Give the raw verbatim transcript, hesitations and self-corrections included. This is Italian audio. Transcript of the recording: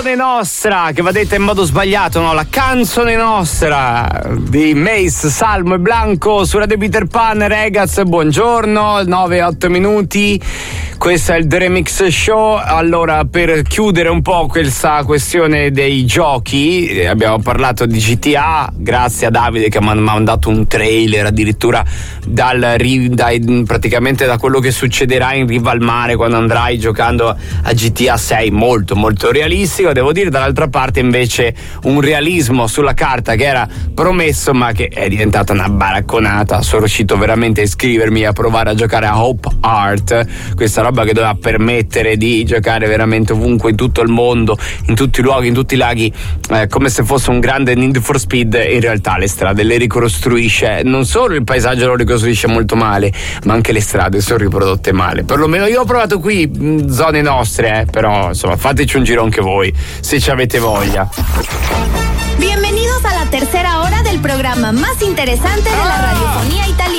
canzone nostra, che va detta in modo sbagliato, no? La canzone nostra di Mace, Salmo e Blanco su Radio Peter Pan. Ragazzi, buongiorno, nove otto minuti. Questo è il The Remix Show. Allora, per chiudere un po' questa questione dei giochi, eh, abbiamo parlato di G T A, grazie a Davide che mi ha mandato un trailer addirittura dal, dai, praticamente da quello che succederà in riva al mare quando andrai giocando a G T A sei, molto molto realistico. Devo dire dall'altra parte invece un realismo sulla carta che era promesso ma che è diventata una baracconata. Sono riuscito veramente a iscrivermi a provare a giocare a Hope Art, questa roba che doveva permettere di giocare veramente ovunque in tutto il mondo, in tutti i luoghi, in tutti i laghi, eh, come se fosse un grande Need for Speed. In realtà le strade le ricostruisce, non solo il paesaggio lo ricostruisce molto male, ma anche le strade sono riprodotte male. Perlomeno io ho provato qui, mh, zone nostre, eh, però insomma fateci un giro anche voi se ci avete voglia. Bienvenidos a la tercera hora del programa más interesante de la radiofonía italiana.